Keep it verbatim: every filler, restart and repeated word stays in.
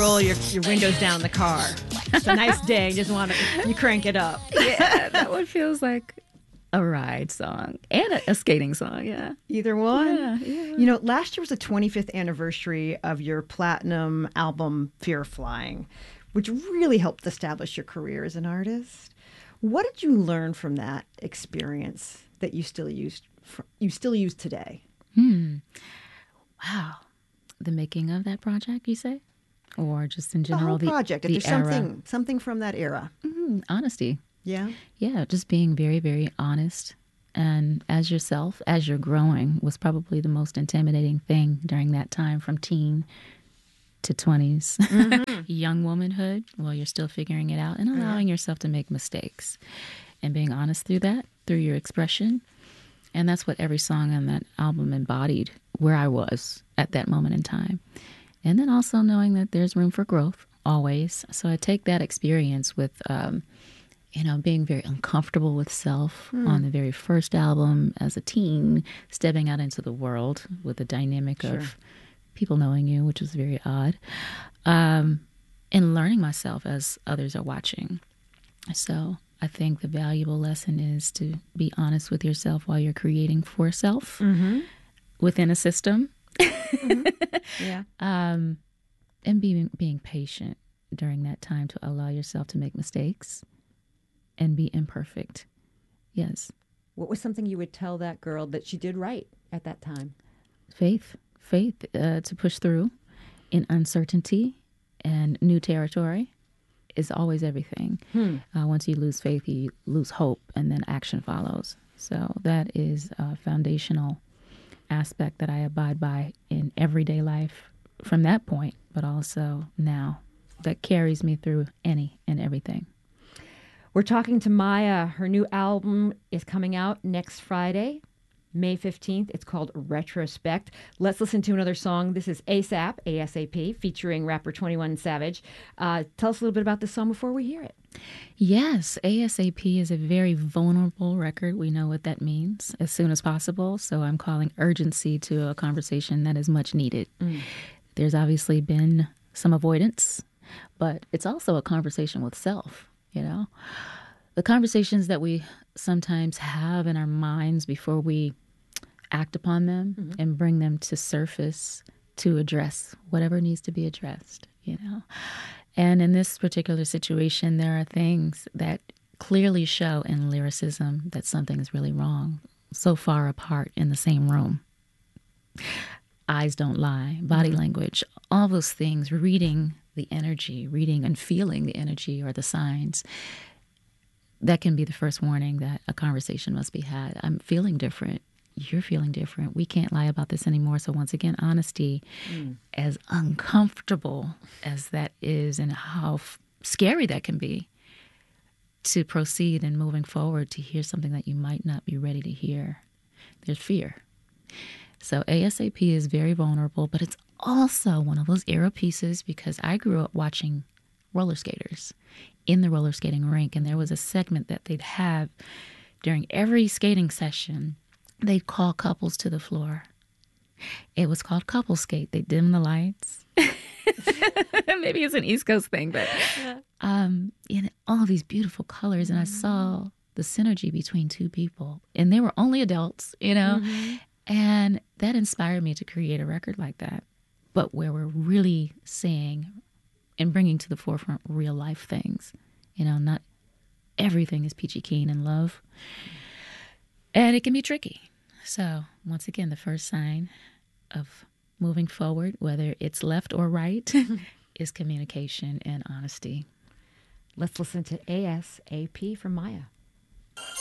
roll your, your windows down in the car. It's a nice day. You just want to, you crank it up. Yeah, that one feels like a ride song and a, a skating song, yeah. Either one? Yeah, yeah. You know, last year was the twenty-fifth anniversary of your platinum album, Fear Flying, which really helped establish your career as an artist. What did you learn from that experience that you still use, you still use today? Hmm. Wow. The making of that project, you say? Or just in general, the whole project. The, if the there's era? something, something from that era. Mm, honesty. Yeah? Yeah, just being very, very honest. And as yourself, as you're growing, was probably the most intimidating thing during that time from teen to twenties. Mm-hmm. Young womanhood, while you're still figuring it out and allowing yeah. yourself to make mistakes. And being honest through that, through your expression. And that's what every song on that album embodied, where I was at that moment in time. And then also knowing that there's room for growth, always. So I take that experience with... Um, you know, being very uncomfortable with self mm. on the very first album as a teen, stepping out into the world with the dynamic sure. of people knowing you, which was very odd, um, and learning myself as others are watching. So I think the valuable lesson is to be honest with yourself while you're creating for self mm-hmm. within a system. mm-hmm. Yeah. Um, and being, being patient during that time to allow yourself to make mistakes. And be imperfect. Yes. What was something you would tell that girl that she did right at that time? Faith. Faith uh, to push through in uncertainty and new territory is always everything. Hmm. Uh, once you lose faith, you lose hope, and then action follows. So that is a foundational aspect that I abide by in everyday life from that point, but also now that carries me through any and everything. We're talking to Maya. Her new album is coming out next Friday, May fifteenth. It's called Retrospect. Let's listen to another song. This is ASAP, A S A P, featuring rapper twenty-one Savage. Uh, tell us a little bit about this song before we hear it. Yes, ASAP is a very vulnerable record. We know what that means, as soon as possible. So I'm calling urgency to a conversation that is much needed. Mm. There's obviously been some avoidance, but it's also a conversation with self. You know, the conversations that we sometimes have in our minds before we act upon them mm-hmm. and bring them to surface to address whatever needs to be addressed, you know. And in this particular situation, there are things that clearly show in lyricism that something is really wrong, so far apart in the same room. Eyes don't lie, body mm-hmm. language, all those things, reading the energy, reading and feeling the energy or the signs, that can be the first warning that a conversation must be had. I'm feeling different. You're feeling different. We can't lie about this anymore. So once again, honesty, mm. as uncomfortable as that is and how f- scary that can be, to proceed and moving forward to hear something that you might not be ready to hear. There's fear. So ASAP is very vulnerable, but it's also one of those era pieces because I grew up watching roller skaters in the roller skating rink, and there was a segment that they'd have during every skating session. They'd call couples to the floor. It was called couple skate. They dim the lights. Maybe it's an East Coast thing, but um, in all these beautiful colors, and I saw the synergy between two people, and they were only adults, you know. Mm-hmm. And that inspired me to create a record like that, but where we're really saying and bringing to the forefront real life things. You know, not everything is peachy keen and love. And it can be tricky. So once again, the first sign of moving forward, whether it's left or right, is communication and honesty. Let's listen to A S A P from Maya.